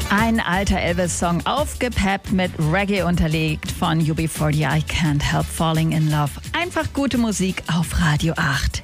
Ein alter Elvis-Song, aufgepeppt mit Reggae unterlegt von UB40, I Can't Help Falling in Love. Einfach gute Musik auf Radio 8.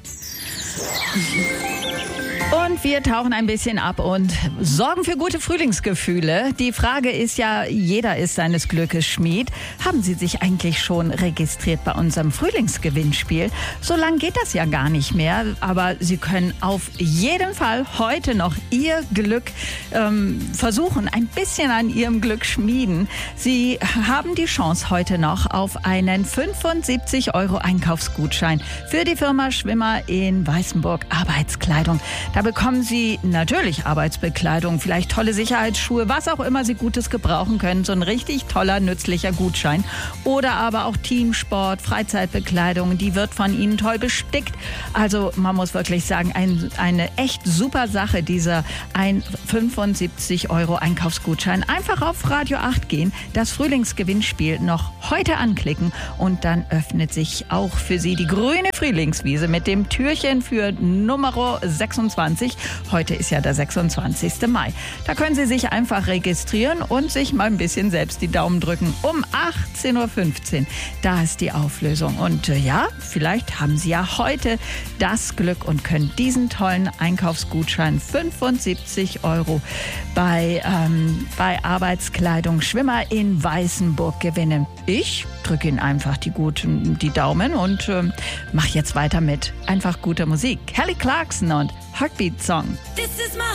Und wir tauchen ein bisschen ab und sorgen für gute Frühlingsgefühle. Die Frage ist ja, jeder ist seines Glückes Schmied. Haben Sie sich eigentlich schon registriert bei unserem Frühlingsgewinnspiel? So lange geht das ja gar nicht mehr, aber Sie können auf jeden Fall heute noch Ihr Glück versuchen, ein bisschen an Ihrem Glück schmieden. Sie haben die Chance heute noch auf einen 75 € Einkaufsgutschein für die Firma Schwimmer in Weißenburg Arbeitskleidung. Da bekommen Sie natürlich Arbeitsbekleidung, vielleicht tolle Sicherheitsschuhe, was auch immer Sie Gutes gebrauchen können. So ein richtig toller, nützlicher Gutschein. Oder aber auch Teamsport, Freizeitbekleidung, die wird von Ihnen toll bestickt. Also man muss wirklich sagen, eine echt super Sache, dieser ein 75 € Einkaufsgutschein. Einfach auf Radio 8 gehen, das Frühlingsgewinnspiel noch heute anklicken und dann öffnet sich auch für Sie die grüne Frühlingswiese mit dem Türchen für Nummer 26. Heute ist ja der 26. Mai. Da können Sie sich einfach registrieren und sich mal ein bisschen selbst die Daumen drücken. Um 18:15 Uhr, da ist die Auflösung. Und ja, vielleicht haben Sie ja heute das Glück und können diesen tollen Einkaufsgutschein 75 € bei Arbeitskleidung Schwimmer in Weißenburg gewinnen. Ich drücke Ihnen einfach die Daumen und mache jetzt weiter mit einfach guter Musik. Kelly Clarkson und Heartbeat Song. This is my